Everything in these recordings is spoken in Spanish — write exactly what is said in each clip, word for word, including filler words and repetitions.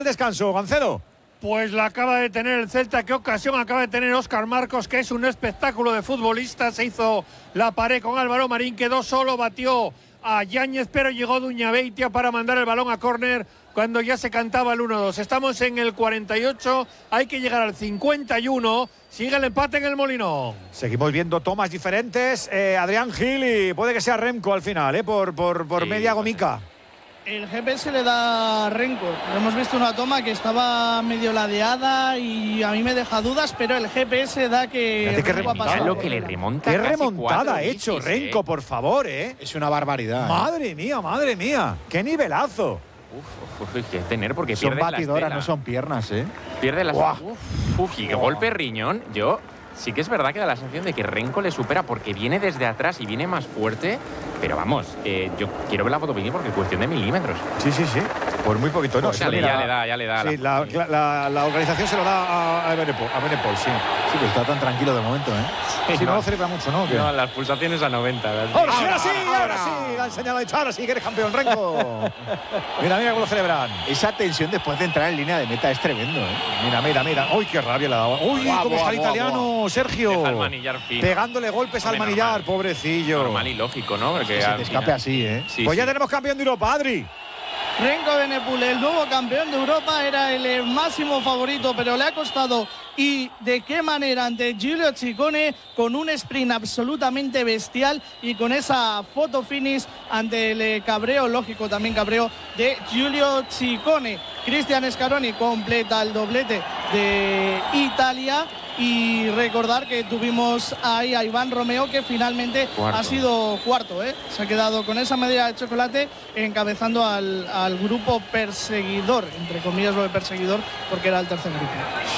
Descanso, Gancedo. Pues la acaba de tener el Celta. ¿Qué ocasión acaba de tener Óscar Marcos? Que es un espectáculo de futbolista. Se hizo la pared con Álvaro Marín, quedó solo, batió a Yáñez, pero llegó Duñabeitia para mandar el balón a córner cuando ya se cantaba el uno dos. Estamos en el cuarenta y ocho, hay que llegar al cincuenta y uno. Sigue el empate en el Molinón. Seguimos viendo tomas diferentes. Eh, Adrián Gil y puede que sea Remco al final, eh, por, por, por sí, media gomica. El G P S le da a Renko. Hemos visto una toma que estaba medio ladeada y a mí me deja dudas, pero el G P S da que qué remontada, lo que le remonta. Qué remontada ha hecho Renko, eh. por favor, ¿eh? Es una barbaridad. Madre eh. mía, madre mía. Qué nivelazo. Uf, uf, uf, que tener porque son pierde batidoras, la no son piernas, ¿eh? Pierde las. Uf, uf, y qué golpe riñón. Yo sí que es verdad que da la sensación de que Renko le supera porque viene desde atrás y viene más fuerte. Pero vamos, eh, yo quiero ver la foto porque es cuestión de milímetros. Sí, sí, sí. Por muy poquito. No, o sea, ya le da, ya le da. Sí, la, la, la, la organización se lo da a, a Benepol, a Benepol, sí. Sí, pero está tan tranquilo de momento, ¿eh? Sí, sí, no, no lo celebra mucho, ¿no? No, las pulsaciones a noventa. Ahora sí, ahora sí, ahora sí. La han señalado, ahora sí que eres campeón, Renko. Mira, mira cómo lo celebran. Esa tensión después de entrar en línea de meta es tremendo, ¿eh? Mira, mira, mira. Uy, qué rabia le ha dado. Uy, buah, cómo buah, está el buah, italiano, buah. Sergio. Al manillar fino. Pegándole golpes Hombre, al manillar, normal. pobrecillo. Normal y lógico, ¿no? Porque que se te escape así, ¿eh? Sí, pues sí. ya tenemos campeón de Europa, Adri. Renko Benepul, el nuevo campeón de Europa, era el máximo favorito, pero le ha costado. Y de qué manera ante Giulio Ciccone, con un sprint absolutamente bestial y con esa foto finish ante el cabreo, lógico también cabreo, de Giulio Ciccone. Cristian Scaroni completa el doblete de Italia. Y recordar que tuvimos ahí a Iván Romeo, que finalmente cuarto. ha sido cuarto, ¿eh? Se ha quedado con esa medalla de chocolate encabezando al, al grupo perseguidor, entre comillas lo de perseguidor, porque era el tercer grupo.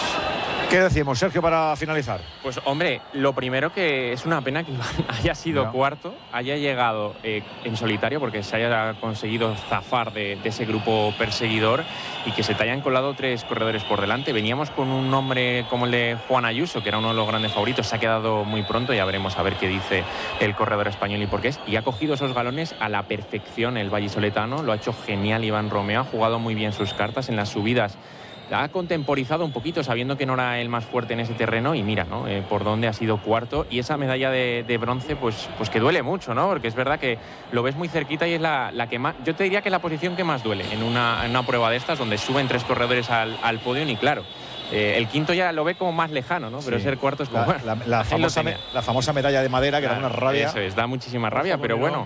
¿Qué decimos, Sergio, para finalizar? Pues hombre, lo primero que es una pena que Iván haya sido no. cuarto, haya llegado eh, en solitario porque se haya conseguido zafar de, de ese grupo perseguidor y que se te hayan colado tres corredores por delante. Veníamos con un nombre como el de Juan Ayuso, que era uno de los grandes favoritos, se ha quedado muy pronto, ya veremos a ver qué dice el corredor español y por qué es. Y ha cogido esos galones a la perfección el vallisoletano, lo ha hecho genial Iván Romeo, ha jugado muy bien sus cartas en las subidas. Ha contemporizado un poquito sabiendo que no era el más fuerte en ese terreno y mira, ¿no? Eh, por dónde ha sido cuarto y esa medalla de, de bronce pues, pues que duele mucho, ¿no? Porque es verdad que lo ves muy cerquita y es la, la que más, yo te diría que es la posición que más duele en una, en una prueba de estas donde suben tres corredores al, al podio y claro, eh, el quinto ya lo ve como más lejano, ¿no? Pero sí. ser cuarto es como... La, la, la, famosa, me, la famosa medalla de madera que claro, da una rabia. Eso es, da muchísima rabia, pero bueno.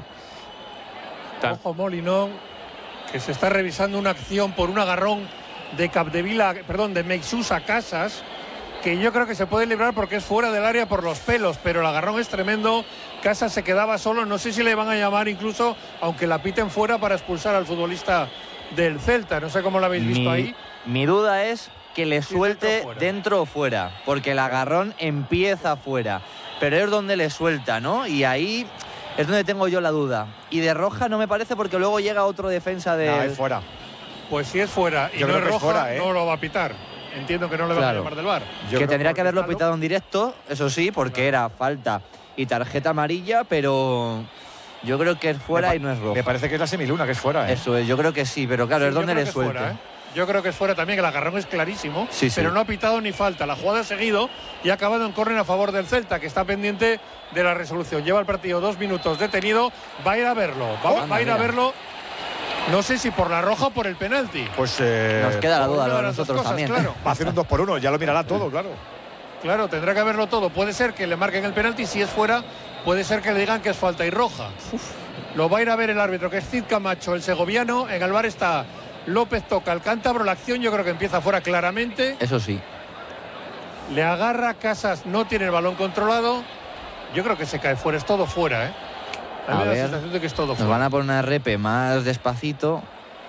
Ojo Molinón, que se está revisando una acción por un agarrón de Capdevila, perdón, de Meixús a Casas, que yo creo que se puede librar porque es fuera del área por los pelos, pero el agarrón es tremendo. Casas se quedaba solo, no sé si le van a llamar incluso, aunque la piten fuera, para expulsar al futbolista del Celta. No sé cómo lo habéis mi, visto ahí. Mi duda es que le suelte dentro o, dentro o fuera, porque el agarrón empieza fuera, pero es donde le suelta, ¿no? Y ahí es donde tengo yo la duda. Y de roja no me parece porque luego llega otro defensa de... No, es fuera. Pues si es fuera y yo no creo es que roja, es fuera, ¿eh? no lo va a pitar. Entiendo que no le van claro. a llamar del V A R. Yo que tendría que haberlo pitado en directo, eso sí, porque claro. era falta y tarjeta amarilla, pero yo creo que es fuera y no es roja. Me parece que es la semiluna, que es fuera, ¿eh? Eso es, yo creo que sí, pero claro, sí, es donde le suelte. Fuera, ¿eh? Yo creo que es fuera también, que el agarrón es clarísimo, sí, sí. pero no ha pitado ni falta. La jugada ha seguido y ha acabado en córner a favor del Celta, que está pendiente de la resolución. Lleva el partido dos minutos detenido, va a ir a verlo, va, oh, va a ir a verlo. No sé si por la roja o por el penalti. Pues eh, nos queda la duda a nosotros cosas, también. Claro. Va a hacer un dos por uno, ya lo mirará todo, claro. Claro, tendrá que verlo todo. Puede ser que le marquen el penalti, si es fuera, puede ser que le digan que es falta y roja. Uf. Lo va a ir a ver el árbitro, que es Cid Camacho, el segoviano. En el V A R está López Toca, el cántabro. La acción yo creo que empieza fuera claramente. Eso sí. Le agarra, Casas no tiene el balón controlado. Yo creo que se cae fuera, es todo fuera, ¿eh? A, a ver, ver, la sensación de que es todo nos fuera. van a poner una repe más despacito.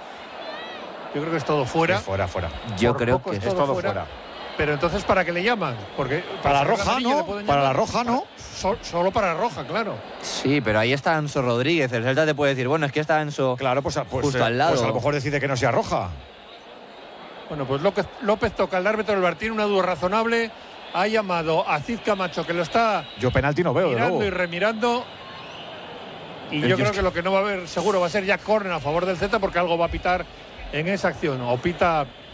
Yo creo que es todo fuera. Es fuera, fuera. Yo Por creo poco que es es todo fuera. fuera. Pero entonces, ¿para qué le llaman? Porque para la roja amarilla, no, le pueden para la llamar. roja no. So, solo para la roja, claro. Sí, pero ahí está Anso Rodríguez. El Celta te puede decir, bueno, es que está Anso claro, pues, pues, justo eh, al lado. Pues a lo mejor decide que no sea roja. Bueno, pues López, López Toca, el árbitro del V A R, tiene una duda razonable. Ha llamado a Cid Camacho, que lo está yo penalti no veo, mirando de y remirando. Y El yo creo es que que... lo que no va a haber seguro va a ser ya córner a favor del Celta, porque algo va a pitar en esa acción. O pita